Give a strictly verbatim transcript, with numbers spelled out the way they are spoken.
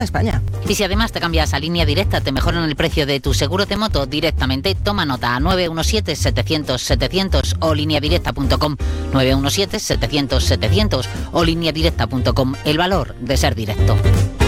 España. Y si además te cambias a Línea Directa, te mejoran el precio de tu seguro de moto directamente. Toma nota a nueve uno siete, setecientos, setecientos o línea directa punto com. nueve uno siete, setecientos, setecientos o línea directa punto com. El valor de ser directo.